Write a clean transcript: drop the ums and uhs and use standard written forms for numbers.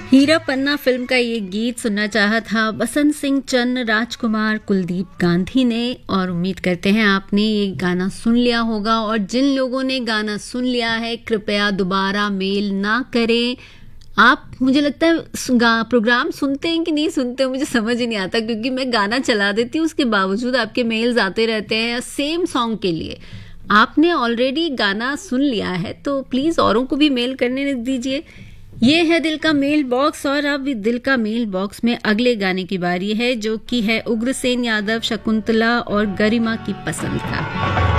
हीरा पन्ना film का ये गीत सुनना चाहा था बसंत सिंह चन्न, राजकुमार, कुलदीप गांधी ने। और उम्मीद करते हैं आपने ये गाना सुन लिया होगा। और जिन लोगों ने गाना सुन लिया है कृपया दोबारा मेल ना करें। आप, मुझे लगता है प्रोग्राम सुनते हैं कि नहीं सुनते हैं मुझे समझ ही नहीं आता, क्योंकि मैं गाना चला देती हूँ उसके बावजूद आपके मेल्स आते रहते हैं सेम सॉन्ग के लिए। आपने ऑलरेडी गाना सुन लिया है तो प्लीज औरों को भी मेल करने दीजिए। ये है दिल का मेल बॉक्स और अब दिल का मेल बॉक्स में अगले गाने की बारी है, जो कि है उग्रसेन यादव, शकुंतला और गरिमा की पसंद का।